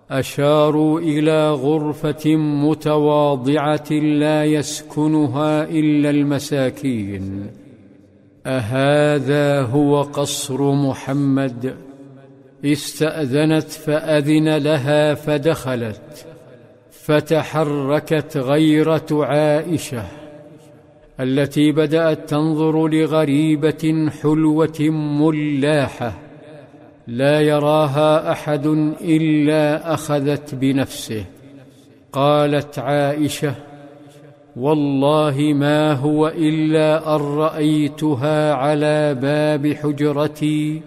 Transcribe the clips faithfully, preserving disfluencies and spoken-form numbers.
أشاروا إلى غرفة متواضعة لا يسكنها إلا المساكين. أهذا هو قصر محمد؟ استأذنت فأذن لها فدخلت، فتحركت غيرة عائشة التي بدأت تنظر لغريبة حلوة ملاحة لا يراها أحد إلا أخذت بنفسه. قالت عائشة: والله ما هو إلا أن رأيتها على باب حجرتي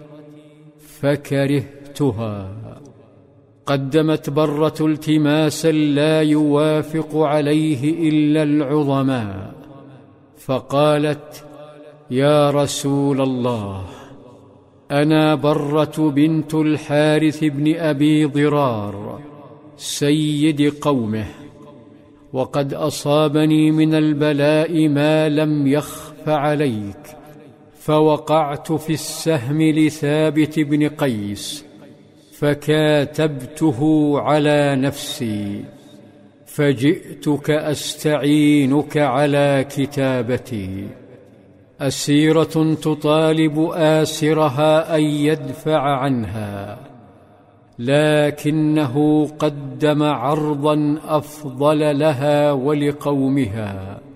فكرهتها. قدمت برة التماسا لا يوافق عليه إلا العظماء، فقالت: يا رسول الله، أنا برة بنت الحارث بن أبي ضرار سيد قومه، وقد أصابني من البلاء ما لم يخف عليك، فوقعت في السهم لثابت بن قيس فكاتبته على نفسي، فجئتك أستعينك على كتابتي. أسيرة تطالب آسرها أن يدفع عنها، لكنه قدم عرضا أفضل لها ولقومها.